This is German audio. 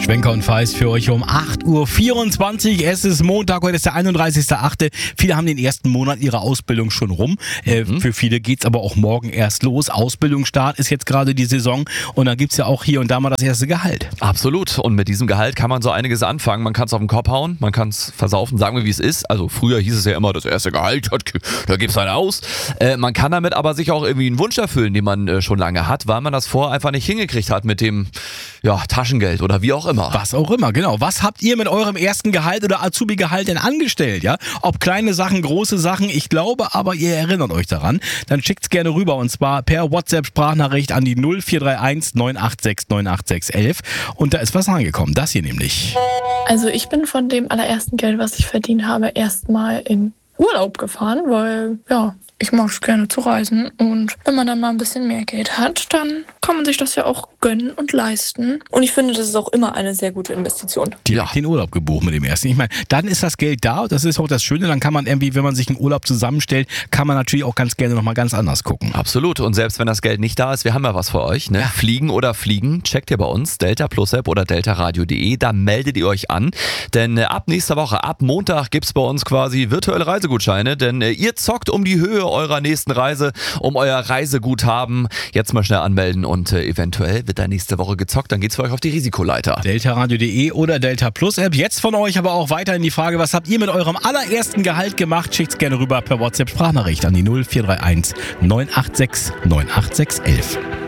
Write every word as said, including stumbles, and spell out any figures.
Schwenker und Feist für euch um acht Uhr vierundzwanzig. Es ist Montag, heute ist der einunddreißigster achte Viele haben den ersten Monat ihrer Ausbildung schon rum. Äh, mhm. Für viele geht's aber auch morgen erst los. Ausbildungsstart ist jetzt gerade die Saison und dann gibt's ja auch hier und da mal das erste Gehalt. Absolut. Und mit diesem Gehalt kann man so einiges anfangen. Man kann es auf den Kopf hauen, man kann es versaufen, sagen wir wie es ist. Also früher hieß es ja immer, das erste Gehalt, da gibt's halt aus. Äh, man kann damit aber sich auch irgendwie einen Wunsch erfüllen, den man äh, schon lange hat, weil man das vorher einfach nicht hingekriegt hat mit dem ja, Taschengeld oder wie auch immer. Was auch immer, genau. Was habt ihr mit eurem ersten Gehalt oder Azubi-Gehalt denn angestellt? Ja? Ob kleine Sachen, große Sachen, ich glaube, aber ihr erinnert euch daran. Dann schickt's gerne rüber und zwar per WhatsApp-Sprachnachricht an die null vier drei eins neun acht sechs neun acht sechs eins eins. Und da ist was angekommen, das hier nämlich. Also ich bin von dem allerersten Geld, was ich verdient habe, erstmal in Urlaub gefahren, weil ja, ich mag es gerne zu reisen und wenn man dann mal ein bisschen mehr Geld hat, dann kann man sich das ja auch gönnen und leisten. Und ich finde, das ist auch immer eine sehr gute Investition. Direkt den Urlaub gebucht mit dem ersten. Ich meine, dann ist das Geld da, das ist auch das Schöne, dann kann man irgendwie, wenn man sich einen Urlaub zusammenstellt, kann man natürlich auch ganz gerne nochmal ganz anders gucken. Absolut. Und selbst wenn das Geld nicht da ist, wir haben ja was für euch. Ne? Ja. Fliegen oder Fliegen, checkt ihr bei uns, Delta Plus App oder delta radio punkt de, da meldet ihr euch an. Denn äh, ab nächster Woche, ab Montag gibt's bei uns quasi virtuelle Reisegutscheine, denn äh, ihr zockt um die Höhe eurer nächsten Reise, um euer Reiseguthaben. Jetzt mal schnell anmelden und äh, eventuell wird da nächste Woche gezockt, dann geht's für euch auf die Risikoleiter. delta radio punkt de oder Delta Plus App. Jetzt von euch aber auch weiterhin die Frage, was habt ihr mit eurem allerersten Gehalt gemacht? Schickt's gerne rüber per WhatsApp Sprachnachricht an die null vier drei eins neun acht sechs neun acht sechs eins eins.